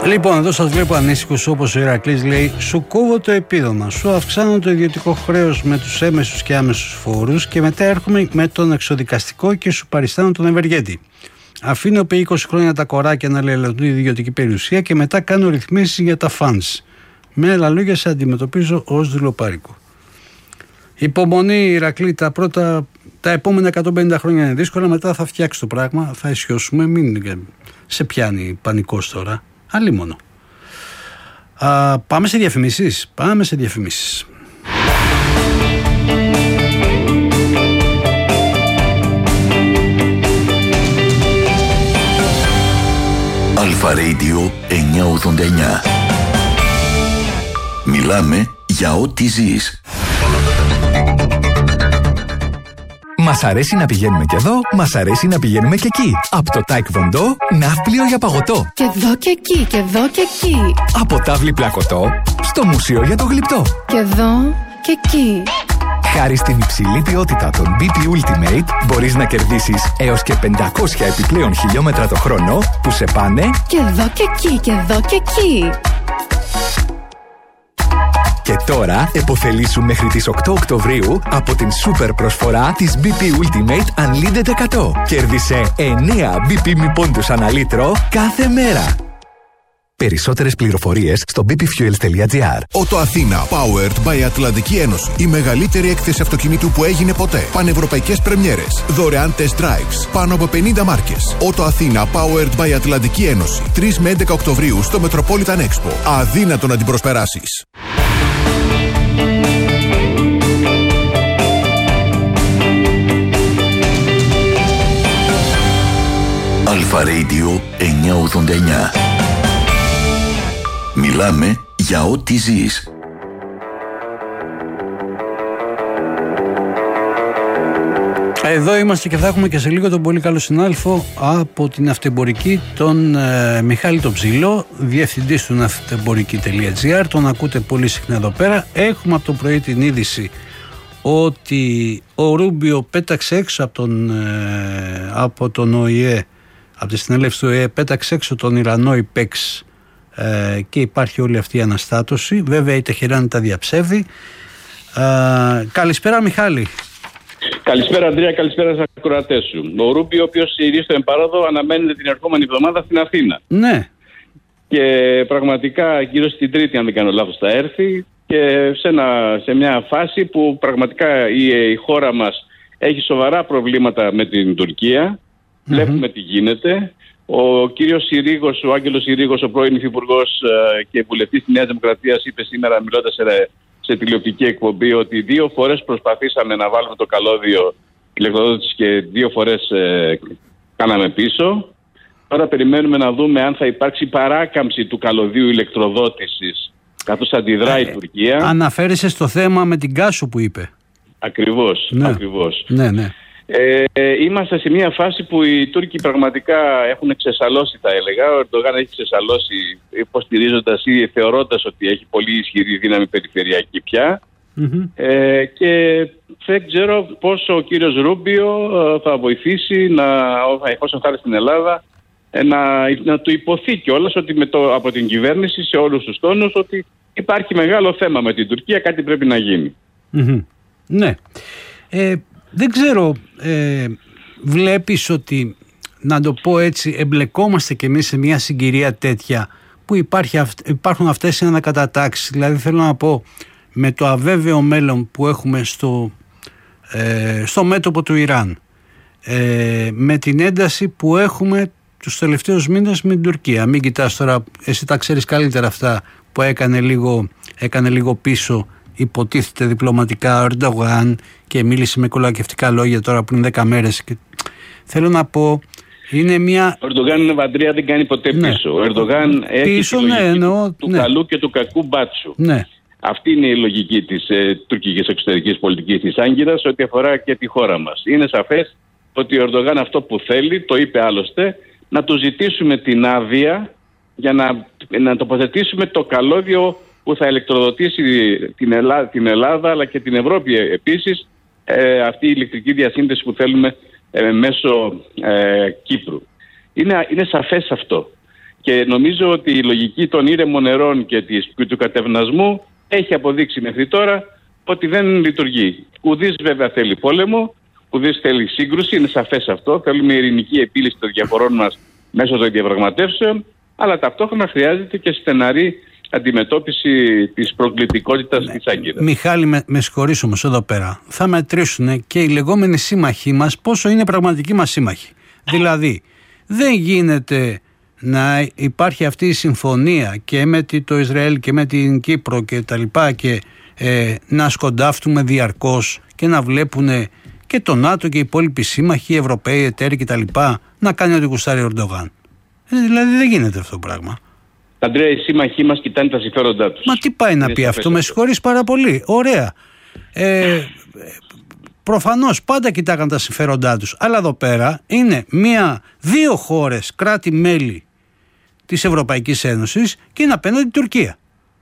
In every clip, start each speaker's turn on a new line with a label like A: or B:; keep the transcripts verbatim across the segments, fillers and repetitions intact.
A: Λοιπόν, εδώ σας βλέπω ανήσυχους όπως ο Ηρακλής λέει: σου κόβω το επίδομα, σου αυξάνω το ιδιωτικό χρέος με τους έμεσους και άμεσους φόρους και μετά έρχομαι με τον εξοδικαστικό και σου παριστάνω τον ευεργέτη. Αφήνω επί είκοσι χρόνια τα κοράκια να λελατούν ιδιωτική περιουσία και μετά κάνω ρυθμίσεις για τα funds. Με άλλα λόγια, σε αντιμετωπίζω ως δουλοπάρικο. Υπομονή, Ηρακλή, τα πρώτα, τα επόμενα εκατόν πενήντα χρόνια είναι δύσκολα, μετά θα φτιάξει το πράγμα, θα ισιώσουμε, μην σε πιάνει πανικός τώρα. Άλλη μόνο. Α, πάμε σε διαφημίσεις. Πάμε σε διαφημίσεις.
B: Αλφα Radio εννιακόσια ογδόντα εννιά. Μιλάμε για ό,τι ζεις.
C: Μας αρέσει να πηγαίνουμε και εδώ, μας αρέσει να πηγαίνουμε και εκεί. Από το Taekwondo, ναύπλιο για παγωτό.
D: Και εδώ και εκεί, και εδώ και εκεί.
C: Από τάβλη πλακωτό, στο μουσείο για το γλυπτό.
D: Και εδώ και εκεί.
C: Χάρη στην υψηλή ποιότητα των μπι πι Ultimate, μπορείς να κερδίσεις έως και πεντακόσια επιπλέον χιλιόμετρα το χρόνο που σε πάνε
D: και εδώ και εκεί, και εδώ και εκεί.
C: Και τώρα επωφελήσου μέχρι τις οκτώ Οκτωβρίου από την σούπερ προσφορά της μπι πι Ultimate Unlimited εκατό. Κέρδισε εννέα μπι πι μη πόντους ανά λίτρο κάθε μέρα. Περισσότερες πληροφορίες στο μπι πι fuels τελεία τζι άρ.
E: Ότο Αθήνα, powered by Ατλαντική Ένωση. Η μεγαλύτερη έκθεση αυτοκινήτου που έγινε ποτέ. Πανευρωπαϊκές πρεμιέρες. Δωρεάν test drives. Πάνω από πενήντα μάρκες. Ότο Αθήνα, powered by Ατλαντική Ένωση. τρεις με έντεκα Οκτωβρίου στο Metropolitan Expo. Αδύνατο να την προσπεράσεις.
B: Αλφα Radio εννιακόσια ογδόντα εννιά. Μιλάμε για ό,τι ζεις.
A: Εδώ είμαστε και θα έχουμε και σε λίγο τον πολύ καλό συνάδελφο από την Ναυτεμπορική, τον ε, Μιχάλη τον Ψηλό, διευθυντής του ναυτεμπορική τελεία τζι άρ. Τον ακούτε πολύ συχνά εδώ πέρα. Έχουμε από το πρωί την είδηση ότι ο Ρούμπιο πέταξε έξω από τον, ε, από τον ΟΗΕ, από τη συνέλευση του ΟΗΕ, πέταξε έξω τον Ιρανό ΙΠΕΞ ε, και υπάρχει όλη αυτή η αναστάτωση. Βέβαια η Τεχεράνη τα διαψεύδει. Ε, καλησπέρα Μιχάλη.
F: Καλησπέρα Αντρέα, καλησπέρα στους ακροατές σου. Ο Ρούμπιο, ο οποίος ηρίστο εμπάροδο, αναμένεται την ερχόμενη εβδομάδα στην Αθήνα.
A: Ναι.
F: Και πραγματικά γύρω στην Τρίτη, αν δεν κάνω λάθος, θα έρθει και σε, ένα, σε μια φάση που πραγματικά η, η χώρα μας έχει σοβαρά προβλήματα με την Τουρκία. Mm-hmm. Βλέπουμε τι γίνεται. Ο κύριος Συρίγος, ο Άγγελος Συρίγος, ο πρώην υφυπουργός και βουλευτής της Νέας Δημοκρατίας, είπε σήμερα, μιλώντας σε, σε τηλεοπτική εκπομπή, ότι δύο φορές προσπαθήσαμε να βάλουμε το καλώδιο ηλεκτροδότηση και δύο φορές ε, κάναμε πίσω. Τώρα περιμένουμε να δούμε αν θα υπάρξει παράκαμψη του καλωδίου ηλεκτροδότησης, καθώς αντιδράει ε, η Τουρκία.
A: Αναφέρεσαι στο θέμα με την Κάσου που είπε. Ακριβώς,
F: ναι. ακριβώς.
A: Ναι, ναι.
F: Ε, είμαστε σε μια φάση που οι Τούρκοι πραγματικά έχουν ξεσαλώσει, θα έλεγα. Ο Ερντογάν έχει ξεσαλώσει, υποστηρίζοντας ή θεωρώντας ότι έχει πολύ ισχυρή δύναμη περιφερειακή πια. Mm-hmm. Ε, και δεν ξέρω πόσο ο κύριος Ρούμπιο θα βοηθήσει να, εφόσον θα έρθει στην Ελλάδα, να, να του υποθεί κιόλας ότι με το, από την κυβέρνηση σε όλους τους τόνους ότι υπάρχει μεγάλο θέμα με την Τουρκία, κάτι πρέπει να γίνει.
A: Mm-hmm. Ναι. Ε, δεν ξέρω, ε, βλέπεις ότι, να το πω έτσι, εμπλεκόμαστε κι εμείς σε μια συγκυρία τέτοια που υπάρχει, υπάρχουν αυτές οι ανακατατάξεις. Δηλαδή θέλω να πω, με το αβέβαιο μέλλον που έχουμε στο, ε, στο μέτωπο του Ιράν, ε, με την ένταση που έχουμε τους τελευταίους μήνες με την Τουρκία. Μην κοιτάς τώρα, εσύ τα ξέρεις καλύτερα αυτά που έκανε λίγο, έκανε λίγο πίσω, υποτίθεται διπλωματικά ο Ερντογάν και μίλησε με κολακευτικά λόγια τώρα πριν δέκα μέρες. Και θέλω να πω, είναι μια...
F: Ο Ερντογάν είναι βαντρία, δεν κάνει ποτέ
A: ναι.
F: πίσω. Ο Ερντογάν έχει
A: πίσω,
F: τη λογική
A: ναι, εννοώ,
F: του
A: ναι.
F: καλού και του κακού μπάτσου.
A: Ναι.
F: Αυτή είναι η λογική της ε, τουρκικής εξωτερικής πολιτικής της Άγκυρας ό,τι αφορά και τη χώρα μας. Είναι σαφές ότι ο Ερντογάν αυτό που θέλει, το είπε άλλωστε, να του ζητήσουμε την άδεια για να, να τοποθετήσουμε το καλώδιο που θα ηλεκτροδοτήσει την Ελλάδα, την Ελλάδα αλλά και την Ευρώπη επίσης, ε, αυτή η ηλεκτρική διασύνδεση που θέλουμε ε, μέσω ε, Κύπρου. Είναι, είναι σαφές αυτό. Και νομίζω ότι η λογική των ήρεμων νερών και, της, και του κατευνασμού έχει αποδείξει μέχρι τώρα ότι δεν λειτουργεί. Ουδής βέβαια θέλει πόλεμο, ουδής θέλει σύγκρουση, είναι σαφές αυτό. Θέλουμε ειρηνική επίλυση των διαφορών μας μέσω των διαπραγματεύσεων, αλλά ταυτόχρονα χρειάζεται και στεναρή αντιμετώπιση της προκλητικότητας της Άγκυρας.
A: Μιχάλη, με, με συγχωρείς όμως εδώ πέρα. Θα μετρήσουν και οι λεγόμενοι σύμμαχοί μας πόσο είναι πραγματικοί μας σύμμαχοι. Δηλαδή, δεν γίνεται να υπάρχει αυτή η συμφωνία και με το Ισραήλ και με την Κύπρο και τα λοιπά και ε, να σκοντάφτουμε διαρκώς και να βλέπουν και το ΝΑΤΟ και οι υπόλοιποι σύμμαχοι, οι Ευρωπαίοι εταίροι και τα λοιπά να κάνει ό,τι γουστάρει ο Ερντογάν. Ε, δηλαδή δεν γίνεται αυτό το πράγμα.
F: Αντρέα, οι σύμμαχοί μας κοιτάνε τα συμφέροντά τους.
A: Μα τι πάει να πει αυτό, με συγχωρείς πάρα πολύ. Ωραία. Ε, προφανώς πάντα κοιτάγαν τα συμφέροντά τους. Αλλά εδώ πέρα είναι μία, δύο χώρες, κράτη-μέλη της Ευρωπαϊκής Ένωσης και είναι απέναντι η Τουρκία.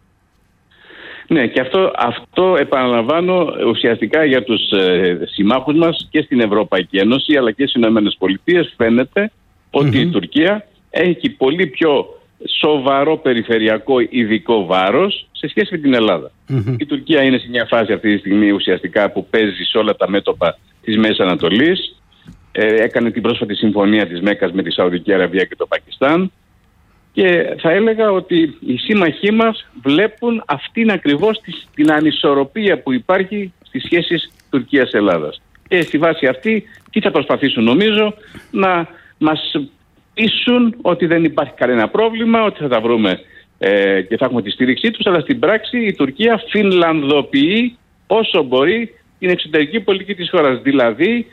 F: Ναι, και αυτό, αυτό επαναλαμβάνω ουσιαστικά για τους ε, συμμάχους μας και στην Ευρωπαϊκή Ένωση αλλά και στις Ηνωμένες Πολιτείες φαίνεται ότι mm-hmm. η Τουρκία έχει πολύ πιο σοβαρό περιφερειακό ειδικό βάρος σε σχέση με την Ελλάδα. Mm-hmm. Η Τουρκία είναι σε μια φάση αυτή τη στιγμή ουσιαστικά που παίζει σε όλα τα μέτωπα της Μέσης Ανατολής. Ε, έκανε την πρόσφατη συμφωνία της Μέκας με τη Σαουδική Αραβία και το Πακιστάν. Και θα έλεγα ότι οι σύμμαχοί μας βλέπουν αυτήν ακριβώς την ανισορροπία που υπάρχει στις σχέσεις Τουρκίας-Ελλάδας. Και στη βάση αυτή τι θα προσπαθήσουν νομίζω να μας πείσουν ότι δεν υπάρχει κανένα πρόβλημα, ότι θα τα βρούμε ε, και θα έχουμε τη στήριξή τους, αλλά στην πράξη η Τουρκία φινλανδοποιεί όσο μπορεί την εξωτερική πολιτική της χώρας. Δηλαδή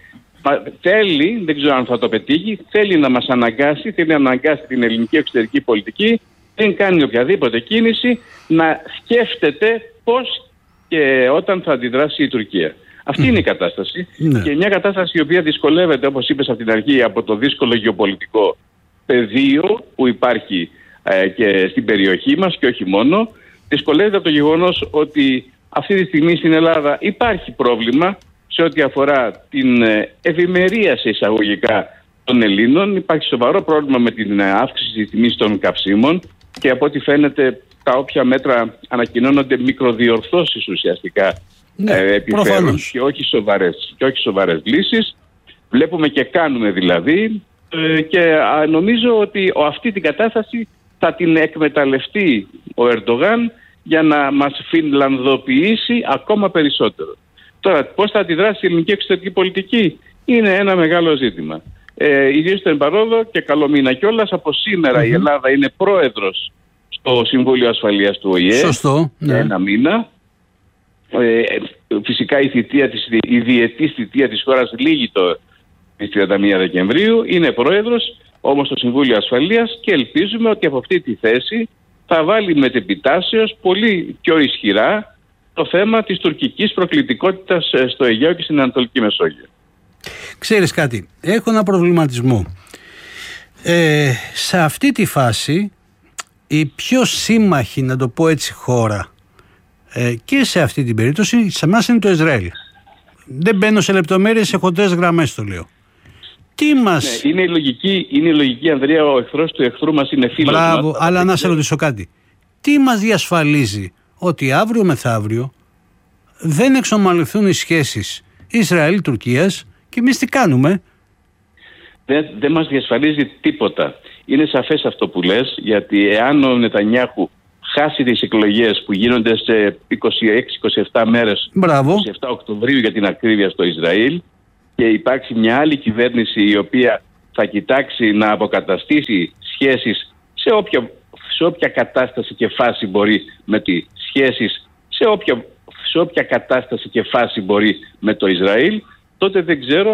F: θέλει, δεν ξέρω αν θα το πετύχει, θέλει να μας αναγκάσει, θέλει να αναγκάσει την ελληνική εξωτερική πολιτική, δεν κάνει οποιαδήποτε κίνηση, να σκέφτεται πώς και όταν θα αντιδράσει η Τουρκία. Αυτή είναι η κατάσταση. Ναι. Και μια κατάσταση η οποία δυσκολεύεται, όπως είπες από την αρχή, από το δύσκολο γεωπολιτικό πεδίο που υπάρχει ε, και στην περιοχή μας και όχι μόνο. Δυσκολεύεται από το γεγονός ότι αυτή τη στιγμή στην Ελλάδα υπάρχει πρόβλημα σε ό,τι αφορά την ευημερία σε εισαγωγικά των Ελλήνων. Υπάρχει σοβαρό πρόβλημα με την αύξηση της τιμής των καυσίμων και από ό,τι φαίνεται τα όποια μέτρα ανακοινώνονται μικροδιορθώσεις ουσιαστικά ναι, ε, επιφέρουν και όχι, σοβαρές, και όχι σοβαρές λύσεις. Βλέπουμε και κάνουμε δηλαδή ε, και α, νομίζω ότι ο, αυτή την κατάσταση θα την εκμεταλλευτεί ο Ερντογάν για να μας φινλανδοποιήσει ακόμα περισσότερο. Τώρα, πώς θα αντιδράσει η ελληνική εξωτερική πολιτική είναι ένα μεγάλο ζήτημα. Ε, Ιδίως στον παρόδο και καλό μήνα κιόλας. Από σήμερα mm-hmm. η Ελλάδα είναι πρόεδρος στο Συμβούλιο Ασφαλείας του Ο Η Ε.
A: Σωστό.
F: Για ναι. ένα μήνα. Ε, φυσικά η, θητεία της, η διετής θητεία της χώρας λήγει το τριάντα μία Δεκεμβρίου. Είναι πρόεδρος όμως στο Συμβούλιο Ασφαλείας και ελπίζουμε ότι από αυτή τη θέση θα βάλει μετεπιτάσεως πολύ πιο ισχυρά το θέμα της τουρκικής προκλητικότητας στο Αιγαίο και στην Ανατολική Μεσόγειο.
A: Ξέρεις κάτι, έχω ένα προβληματισμό. Ε, σε αυτή τη φάση η πιο σύμμαχη, να το πω έτσι, χώρα ε, και σε αυτή την περίπτωση σε εμάς είναι το Ισραήλ. Δεν μπαίνω σε λεπτομέρειες, σε χοντρές γραμμές το λέω. Τι μας...
F: Ναι, είναι, η λογική, είναι η λογική, Ανδρέα, ο εχθρός του εχθρού μας είναι φίλος.
A: Μπράβο,
F: μας,
A: αλλά να σε ρωτήσω κάτι. Τι μας διασφαλίζει ότι αύριο μεθαύριο δεν εξομαλυνθούν οι σχέσεις Ισραήλ-Τουρκίας και εμείς τι κάνουμε?
F: Δεν, δεν μας διασφαλίζει τίποτα. Είναι σαφές αυτό που λες, γιατί εάν ο Νετανιάχου χάσει τις εκλογές που γίνονται σε είκοσι έξι είκοσι επτά μέρες,
A: Μπράβο.
F: είκοσι επτά Οκτωβρίου για την ακρίβεια στο Ισραήλ, και υπάρξει μια άλλη κυβέρνηση η οποία θα κοιτάξει να αποκαταστήσει σχέσεις σε όποια, σε όποια κατάσταση και φάση μπορεί με τις σχέσεις, σε όποια, σε όποια κατάσταση και φάση μπορεί με το Ισραήλ, τότε δεν ξέρω